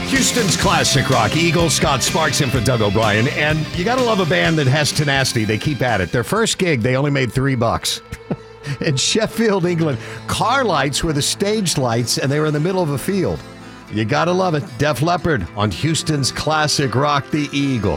Houston's classic rock, Eagles, Scott Sparks in for Doug O'Brien. And you got to love a band that has tenacity. They keep at it. Their first gig, they only made $3. In Sheffield, England, car lights were the stage lights, and they were in the middle of a field. You got to love it. Def Leppard on Houston's classic rock, the Eagles.